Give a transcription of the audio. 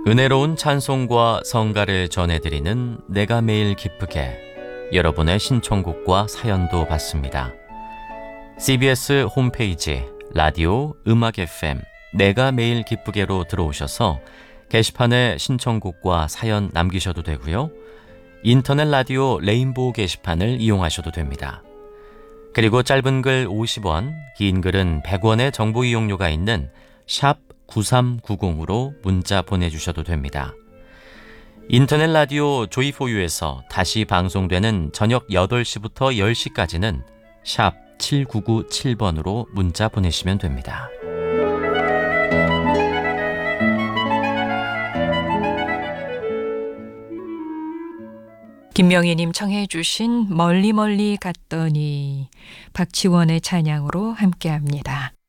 은혜로운 찬송과 성가를 전해드리는 내가 매일 기쁘게, 여러분의 신청곡과 사연도 받습니다. CBS 홈페이지 라디오 음악 FM 내가 매일 기쁘게로 들어오셔서 게시판에 신청곡과 사연 남기셔도 되고요. 인터넷 라디오 레인보우 게시판을 이용하셔도 됩니다. 그리고 짧은 글 50원, 긴 글은 100원의 정보 이용료가 있는 샵 9390으로 문자 보내주셔도 됩니다. 인터넷 라디오 조이포유에서 다시 방송되는 저녁 8시부터 10시까지는 샵 7997번으로 문자 보내시면 됩니다. 김명희님 청해 주신 멀리 멀리 갔더니 박지원의 찬양으로 함께합니다.